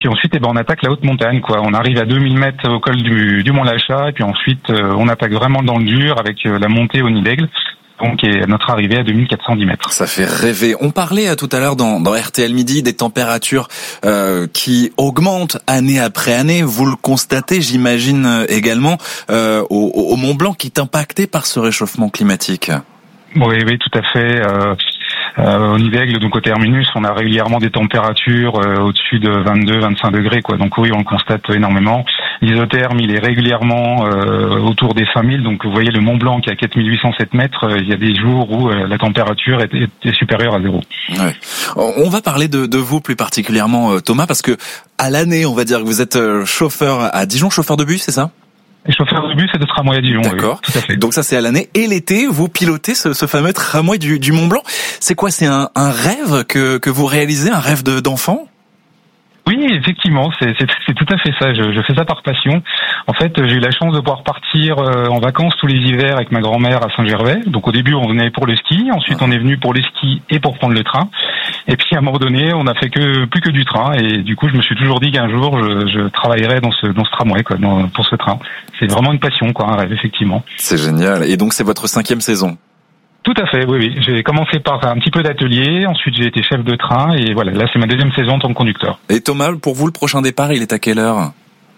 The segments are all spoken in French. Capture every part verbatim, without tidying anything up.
ensuite, eh ben, on attaque la haute montagne, quoi. On arrive à deux mille mètres au col du, du Mont Lachat, et puis ensuite, euh, on attaque vraiment dans le dur avec euh, la montée au Nid d'Aigle. Donc, et notre arrivée à deux mille quatre cent dix mètres. Ça fait rêver. On parlait euh, tout à l'heure dans, dans R T L Midi des températures euh, qui augmentent année après année. Vous le constatez, j'imagine euh, également, euh, au, au Mont Blanc, qui est impacté par ce réchauffement climatique. Oui, oui, tout à fait. Euh, euh, au Nid d'Aigle, donc au terminus, on a régulièrement des températures euh, au-dessus de vingt-deux, vingt-cinq degrés, quoi. Donc oui, on le constate énormément. L'isotherme, il est régulièrement euh, autour des cinq mille. Donc vous voyez le Mont Blanc qui est à quatre mille huit cent sept mètres. Euh, il y a des jours où euh, la température est, est, est supérieure à zéro. Ouais. On va parler de, de vous plus particulièrement, Thomas, parce que à l'année, on va dire que vous êtes chauffeur à Dijon, chauffeur de bus, c'est ça ? Et chauffeur de bus et de tramway à Dijon. D'accord. Oui, tout à fait. Donc ça c'est à l'année. Et l'été, vous pilotez ce, ce fameux tramway du, du Mont Blanc. C'est quoi ? C'est un, un rêve que, que vous réalisez, un rêve de, d'enfant ? Oui, effectivement, c'est, c'est, c'est tout à fait ça. Je, je fais ça par passion. En fait, j'ai eu la chance de pouvoir partir euh, en vacances tous les hivers avec ma grand-mère à Saint-Gervais. Donc au début, on venait pour le ski. Ensuite, on est venu pour les skis et pour prendre le train. Et puis à un moment donné, on a fait que plus que du train. Et du coup, je me suis toujours dit qu'un jour, je, je travaillerais dans ce dans ce tramway, quoi, dans, pour ce train. C'est vraiment une passion, quoi, un rêve, effectivement. C'est génial. Et donc, c'est votre cinquième saison. Tout à fait, oui, oui. J'ai commencé par un petit peu d'atelier, ensuite j'ai été chef de train, et voilà, là c'est ma deuxième saison en tant que conducteur. Et Thomas, pour vous, le prochain départ, il est à quelle heure ?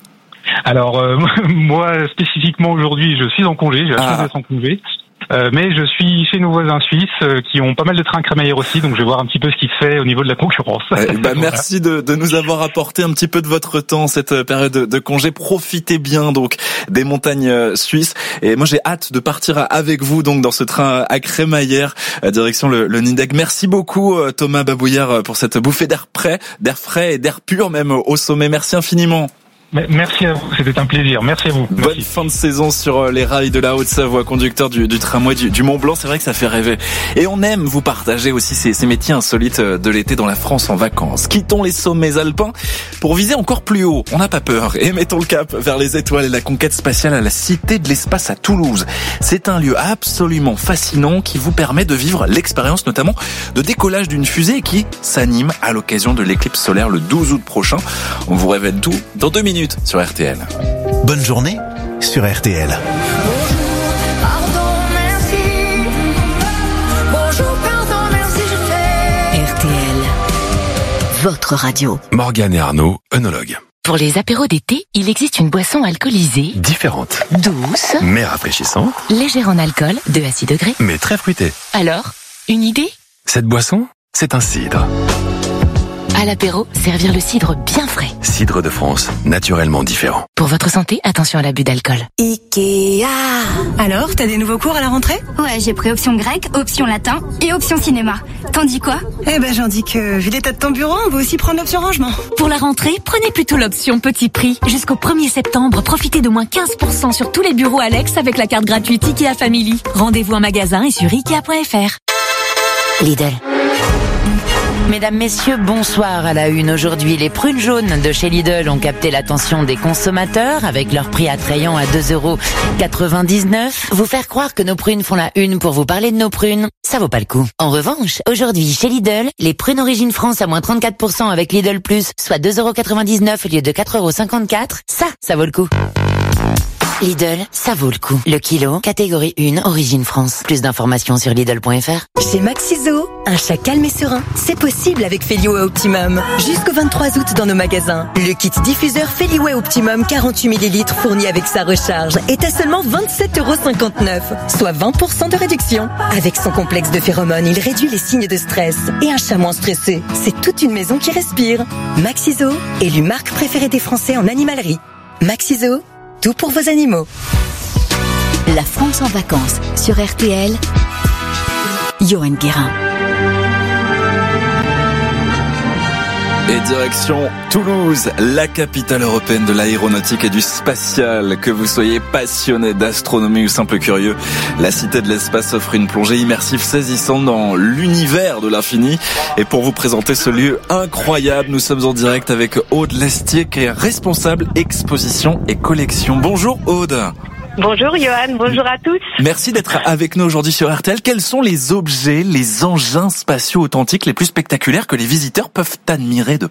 Alors, euh, moi, spécifiquement aujourd'hui, je suis en congé, j'ai la chance Ah. d'être en congé. Euh, mais je suis chez nos voisins suisses euh, qui ont pas mal de trains crémaillère aussi, donc je vais voir un petit peu ce qui se fait au niveau de la concurrence. Eh ben, merci de, de nous avoir apporté un petit peu de votre temps cette période de, de congé. Profitez bien donc des montagnes suisses. Et moi j'ai hâte de partir avec vous donc dans ce train à crémaillère direction le, le Nid d'Aigle. Merci beaucoup Thomas Babouillard pour cette bouffée d'air frais, d'air frais et d'air pur même au sommet. Merci infiniment. Merci à vous, c'était un plaisir. Merci à vous. Merci. Bonne fin de saison sur les rails de la Haute-Savoie, conducteur du, du tramway du, du Mont Blanc. C'est vrai que ça fait rêver. Et on aime vous partager aussi ces, ces métiers insolites de l'été dans la France en vacances. Quittons les sommets alpins pour viser encore plus haut. On n'a pas peur et mettons le cap vers les étoiles et la conquête spatiale à la Cité de l'Espace à Toulouse. C'est un lieu absolument fascinant qui vous permet de vivre l'expérience notamment de décollage d'une fusée qui s'anime à l'occasion de l'éclipse solaire le douze août prochain. On vous révèle tout dans deux minutes sur R T L. Bonne journée sur R T L. R T L, votre radio. Morgane et Arnaud, œnologues. Pour les apéros d'été, il existe une boisson alcoolisée, Différente, douce, mais rafraîchissante, légère en alcool, deux à six degrés. mais très fruitée. Alors, une idée ? Cette boisson, c'est un cidre. À l'apéro, servir le cidre bien frais. Cidre de France, naturellement différent. Pour votre santé, attention à l'abus d'alcool. Ikea. Alors, t'as des nouveaux cours à la rentrée ? Ouais, j'ai pris option grec, option latin et option cinéma. T'en dis quoi ? Eh ben, j'en dis que, vu l'état de ton bureau, on va aussi prendre l'option rangement. Pour la rentrée, prenez plutôt l'option petit prix. Jusqu'au premier septembre, profitez de moins quinze pour cent sur tous les bureaux Alex avec la carte gratuite Ikea Family. Rendez-vous en magasin et sur ikea point f r. Lidl. Mesdames, messieurs, bonsoir à la une. Aujourd'hui, les prunes jaunes de chez Lidl ont capté l'attention des consommateurs avec leur prix attrayant à deux euros quatre-vingt-dix-neuf. Vous faire croire que nos prunes font la une pour vous parler de nos prunes, ça vaut pas le coup. En revanche, aujourd'hui, chez Lidl, les prunes Origine France à moins trente-quatre pour cent avec Lidl Plus, soit deux euros quatre-vingt-dix-neuf au lieu de quatre euros cinquante-quatre, ça, ça vaut le coup. Lidl, ça vaut le coup. Le kilo, catégorie un, Origine France. Plus d'informations sur Lidl point f r. Chez Maxiso, un chat calme et serein, c'est possible avec Feliway Optimum. Jusqu'au vingt-trois août dans nos magasins. Le kit diffuseur Feliway Optimum quarante-huit millilitres fourni avec sa recharge est à seulement vingt-sept euros cinquante-neuf, soit vingt pour cent de réduction. Avec son complexe de phéromones, il réduit les signes de stress. Et un chat moins stressé, c'est toute une maison qui respire. Maxiso, élu marque préférée des Français en animalerie. Maxiso, tout pour vos animaux. La France en vacances sur R T L. Johan Guérin. Et direction Toulouse, la capitale européenne de l'aéronautique et du spatial. Que vous soyez passionné d'astronomie ou simple curieux, la Cité de l'Espace offre une plongée immersive saisissante dans l'univers de l'infini. Et pour vous présenter ce lieu incroyable, nous sommes en direct avec Aude Lestier, qui est responsable exposition et collection. Bonjour Aude. Bonjour Johan, bonjour à tous. Merci d'être avec nous aujourd'hui sur R T L. Quels sont les objets, les engins spatiaux authentiques les plus spectaculaires que les visiteurs peuvent admirer de près ?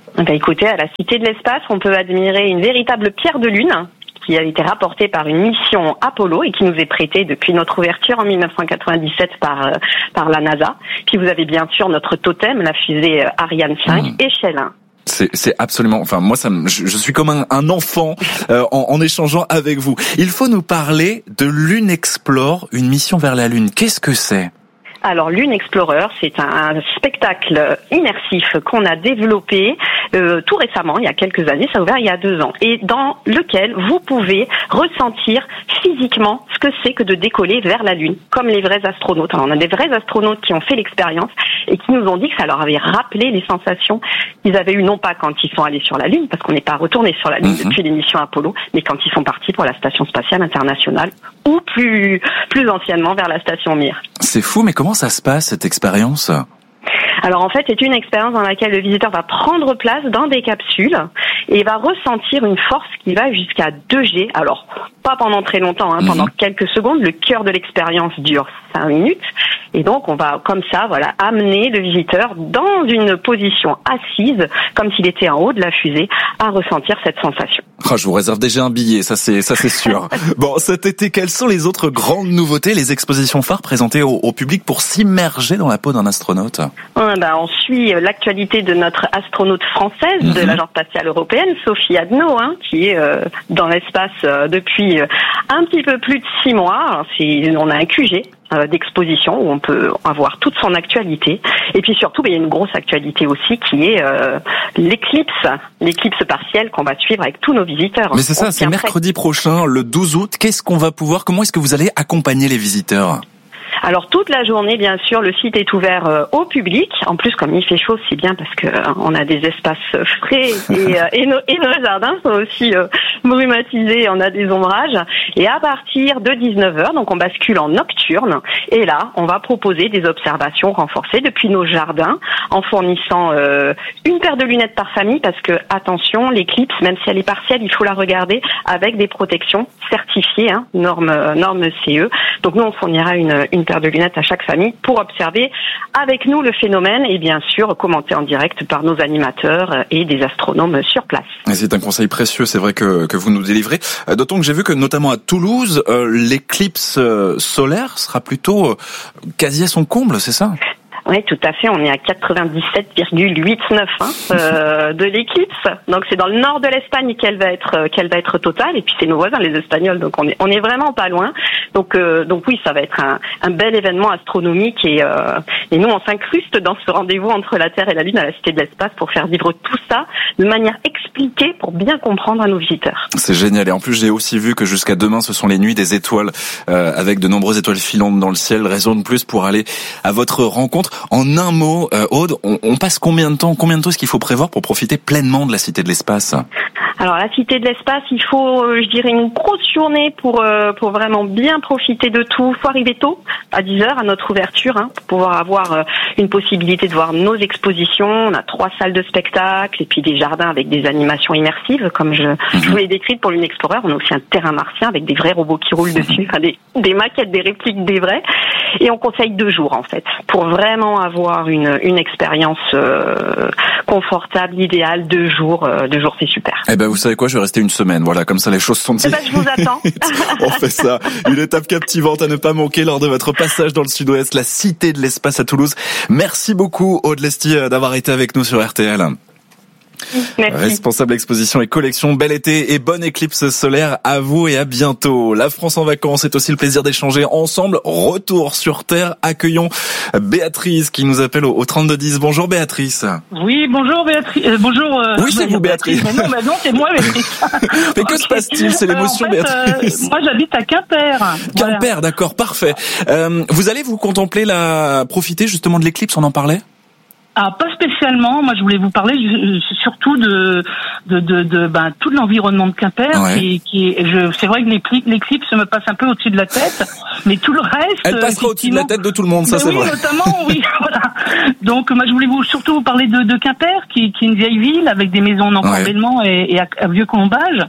Ben, écoutez, à la Cité de l'Espace, on peut admirer une véritable pierre de lune qui a été rapportée par une mission Apollo et qui nous est prêtée depuis notre ouverture en dix-neuf cent quatre-vingt-dix-sept par euh, par la NASA. Puis vous avez bien sûr notre totem, la fusée Ariane cinq, mmh. échelle un. C'est, c'est absolument, enfin moi ça, me, je, je suis comme un, un enfant euh, en, en échangeant avec vous. Il faut nous parler de Lune Explore, une mission vers la Lune. Qu'est-ce que c'est ? Alors, Lune Explorer, c'est un spectacle immersif qu'on a développé euh, tout récemment, il y a quelques années, ça a ouvert il y a deux ans, et dans lequel vous pouvez ressentir physiquement ce que c'est que de décoller vers la Lune, comme les vrais astronautes. Alors, on a des vrais astronautes qui ont fait l'expérience et qui nous ont dit que ça leur avait rappelé les sensations qu'ils avaient eues, non pas quand ils sont allés sur la Lune, parce qu'on n'est pas retourné sur la Lune mmh. depuis les missions Apollo, mais quand ils sont partis pour la Station Spatiale Internationale, ou plus, plus anciennement vers la Station Mir. C'est fou, mais comment ça se passe, cette expérience ? Alors en fait, c'est une expérience dans laquelle le visiteur va prendre place dans des capsules et va ressentir une force qui va jusqu'à deux G. Alors, pas pendant très longtemps, hein, mmh. pendant quelques secondes. Le cœur de l'expérience dure cinq minutes. Et donc, on va comme ça, voilà, amener le visiteur dans une position assise, comme s'il était en haut de la fusée, à ressentir cette sensation. Oh, je vous réserve déjà un billet, ça c'est ça c'est sûr. Bon, cet été, quelles sont les autres grandes nouveautés, les expositions phares présentées au, au public pour s'immerger dans la peau d'un astronaute ? Ouais, bah, on suit l'actualité de notre astronaute française mmh. de l'Agence spatiale européenne, Sophie Adno, hein, qui est euh, dans l'espace euh, depuis euh, un petit peu plus de six mois. Alors, c'est, on a un Q G euh, d'exposition où on peut avoir toute son actualité. Et puis surtout, bah, il y a une grosse actualité aussi qui est euh, l'éclipse, l'éclipse partielle qu'on va suivre avec tous nos visiteurs. Mais c'est ça, c'est mercredi prochain, le douze août. Qu'est-ce qu'on va pouvoir, comment est-ce que vous allez accompagner les visiteurs ? Alors toute la journée, bien sûr, le site est ouvert euh, au public. En plus, comme il fait chaud, c'est bien parce que euh, on a des espaces frais et, euh, et, nos, et nos jardins sont aussi euh, brumatisés. On a des ombrages. Et à partir de dix-neuf heures, donc on bascule en nocturne. Et là, on va proposer des observations renforcées depuis nos jardins en fournissant euh, une paire de lunettes par famille parce que attention, l'éclipse, même si elle est partielle, il faut la regarder avec des protections certifiées, hein, normes normes C E. Donc nous, on fournira une une paire de lunettes à chaque famille pour observer avec nous le phénomène et bien sûr commenter en direct par nos animateurs et des astronomes sur place. Et c'est un conseil précieux, c'est vrai que, que vous nous délivrez. D'autant que j'ai vu que notamment à Toulouse, euh, l'éclipse solaire sera plutôt euh, quasi à son comble, c'est ça ? Oui, tout à fait. On est à quatre-vingt-dix-sept virgule quatre-vingt-dix-neuf hein, euh, de l'éclipse. Donc c'est dans le nord de l'Espagne qu'elle va être qu'elle va être totale. Et puis c'est nos voisins, les Espagnols. Donc on est on est vraiment pas loin. Donc euh, donc oui, ça va être un, un bel événement astronomique et euh, et nous on s'incruste dans ce rendez-vous entre la Terre et la Lune à la Cité de l'Espace pour faire vivre tout ça de manière expliquée pour bien comprendre à nos visiteurs. C'est génial. Et en plus j'ai aussi vu que jusqu'à demain ce sont les nuits des étoiles euh, avec de nombreuses étoiles filantes dans le ciel. Raison de plus pour aller à votre rencontre. En un mot, euh, Aude, on, on passe combien de temps, combien de temps est-ce qu'il faut prévoir pour profiter pleinement de la Cité de l'Espace ? Alors la Cité de l'Espace, il faut, euh, je dirais, une grosse journée pour euh, pour vraiment bien profiter de tout. Il faut arriver tôt, à dix heures, à notre ouverture, hein, pour pouvoir avoir euh, une possibilité de voir nos expositions. On a trois salles de spectacle et puis des jardins avec des animations immersives, comme je, mmh. je vous l'ai décrite pour Lune Explorer. On a aussi un terrain martien avec des vrais robots qui roulent dessus, enfin des, des maquettes, des répliques des vrais. Et on conseille deux jours en fait, pour vraiment avoir une une expérience euh, confortable, idéale. Deux jours, euh, deux jours, c'est super. Eh ben vous savez quoi, je vais rester une semaine. Voilà, comme ça les choses sont dites. Eh ben je vous attends. On fait ça. Une étape captivante à ne pas manquer lors de votre passage dans le Sud-Ouest, la Cité de l'Espace à Toulouse. Merci beaucoup Aude Lesty d'avoir été avec nous sur R T L. Merci. Responsable exposition et collection, bel été et bonne éclipse solaire à vous et à bientôt. La France en vacances, c'est aussi le plaisir d'échanger ensemble. Retour sur Terre, accueillons Béatrice qui nous appelle au trente-deux dix. Bonjour Béatrice. Oui, bonjour Béatrice. Euh, bonjour. Euh, oui, c'est vous Béatrice. Mais non, mais non, c'est moi Béatrice. Mais que okay. se passe-t-il? C'est l'émotion euh, en fait, Béatrice. Euh, moi j'habite à Quimper. Quimper, voilà. D'accord, parfait. Euh, vous allez vous contempler la, profiter justement de l'éclipse, on en parlait? Ah, pas spécialement. Moi, je voulais vous parler surtout de de de, de ben tout l'environnement de Quimper, ouais. qui, qui est, je, c'est vrai que l'éclipse me passe un peu au-dessus de la tête, mais tout le reste. Elle passera au-dessus de la tête de tout le monde, ça c'est oui, vrai. Notamment, oui. Voilà. Donc, moi, je voulais vous surtout vous parler de, de Quimper, qui, qui est une vieille ville avec des maisons en encombrement ouais. et, et à, à vieux colombage.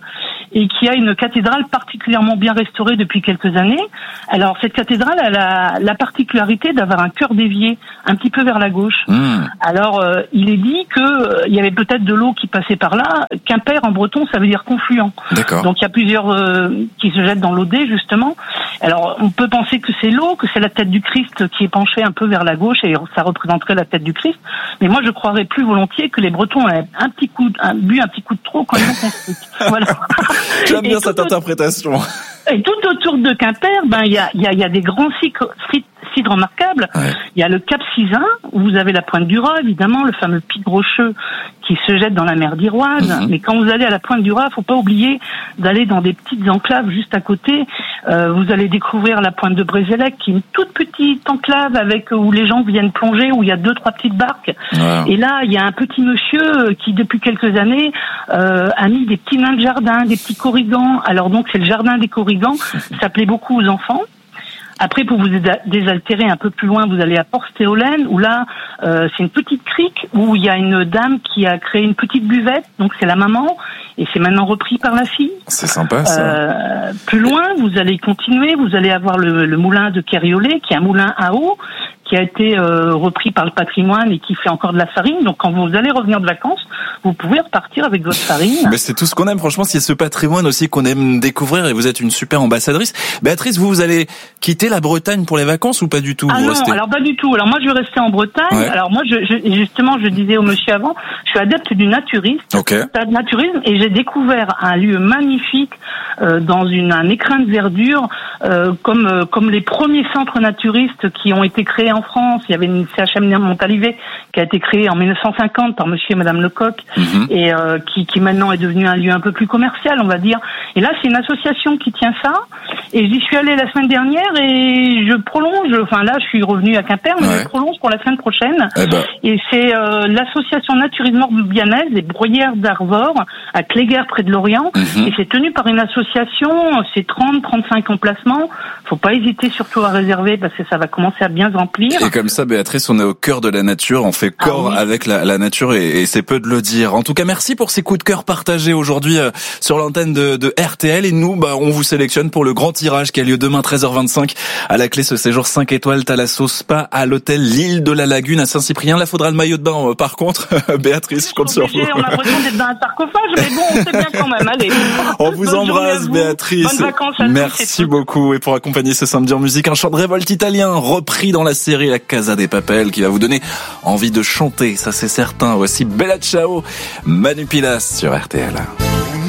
et qui a une cathédrale particulièrement bien restaurée depuis quelques années. Alors cette cathédrale, elle a la particularité d'avoir un cœur dévié un petit peu vers la gauche. Mmh. Alors euh, il est dit que euh, il y avait peut-être de l'eau qui passait par là. Quimper en breton, ça veut dire confluent. D'accord. Donc il y a plusieurs euh, qui se jettent dans l'Odé justement. Alors on peut penser que c'est l'eau, que c'est la tête du Christ qui est penchée un peu vers la gauche et ça représenterait la tête du Christ. Mais moi je croirais plus volontiers que les Bretons avaient un petit coup, un, bu un petit coup de trop quand ils ont construit. Voilà. J'aime bien cette interprétation. Et tout autour de Quimper, ben il y a, y, a, y a des grands sites, sites remarquables. Ouais. Il y a le Cap Sizun, où vous avez la Pointe du Raz, évidemment, le fameux pic rocheux qui se jette dans la mer d'Iroise. Mm-hmm. Mais quand vous allez à la Pointe du Raz, faut pas oublier d'aller dans des petites enclaves juste à côté. Euh, vous allez découvrir la Pointe de Brézélec, qui est une toute petite enclave avec où les gens viennent plonger, où il y a deux trois petites barques. Ouais. Et là, il y a un petit monsieur qui, depuis quelques années, euh, a mis des petits nains de jardin, des petits corrigans. Alors donc, c'est le jardin des corrigans. Ça plaît beaucoup aux enfants. Après, pour vous désaltérer un peu plus loin, vous allez à Port-Stéolène, où là, euh, c'est une petite crique où il y a une dame qui a créé une petite buvette. Donc, c'est la maman. Et c'est maintenant repris par la fille. C'est sympa, ça. Euh, plus loin, vous allez continuer. Vous allez avoir le, le moulin de Kerriolet, qui est un moulin à eau, qui a été euh, repris par le patrimoine et qui fait encore de la farine. Donc, quand vous allez revenir de vacances, vous pouvez repartir avec votre farine. Mais c'est tout ce qu'on aime. Franchement, c'est ce patrimoine aussi qu'on aime découvrir et vous êtes une super ambassadrice. Béatrice, vous, vous allez quitter la Bretagne pour les vacances ou pas du tout? Ah vous non, restez... alors pas du tout. Alors moi, je vais rester en Bretagne. Ouais. Alors moi, je, je, justement, je disais au monsieur avant, je suis adepte du naturisme. Ok. Naturisme, et j'ai découvert un lieu magnifique euh, dans une, un écrin de verdure, euh, comme euh, comme les premiers centres naturistes qui ont été créés en France. Il y avait une C H M Montalivet qui a été créée en mille neuf cent cinquante par monsieur et madame Lecoq, mm-hmm. et euh, qui, qui maintenant est devenu un lieu un peu plus commercial, on va dire. Et là, c'est une association qui tient ça. Et j'y suis allée la semaine dernière et je prolonge. Enfin là, je suis revenue à Quimper, mais ouais. je prolonge pour la semaine prochaine. Eh ben. Et c'est euh, l'association Naturisme Orbianaise des Bruyères d'Arvor à Cléguer près de Lorient. Mm-hmm. Et c'est tenu par une association. C'est trente, trente-cinq emplacements. Faut pas hésiter surtout à réserver parce que ça va commencer à bien se remplir. Et comme ça, Béatrice, on est au cœur de la nature. On fait corps ah oui. avec la, la nature et, et c'est peu de le dire. En tout cas, merci pour ces coups de cœur partagés aujourd'hui euh, sur l'antenne de, de R T L. Et nous, bah, on vous sélectionne pour le grand tirage qui a lieu demain treize heures vingt-cinq. À la clé, ce séjour cinq étoiles Thalasso Spa à l'hôtel L'Île de la Lagune à Saint-Cyprien. Là, faudra le maillot de bain. Euh, par contre, Béatrice, je compte sur vous. On a l'impression d'être dans un sarcophage, mais bon, on sait bien quand même. Allez. On vous Bonne embrasse, vous. Béatrice. Bonnes vacances à Merci beaucoup. Et pour accompagner ce samedi en musique, un chant de révolte italien repris dans la série La Casa dei Papel qui va vous donner envie de chanter. Ça, c'est certain. Voici Bella Ciao, Manu Pilas sur R T L.